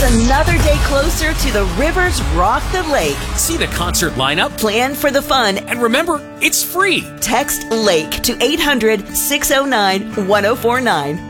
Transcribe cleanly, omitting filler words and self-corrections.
another day closer to the Rivers Rock the Lake. See the concert lineup. Plan for the fun. And remember, it's free. Text LAKE to 800-609-1049.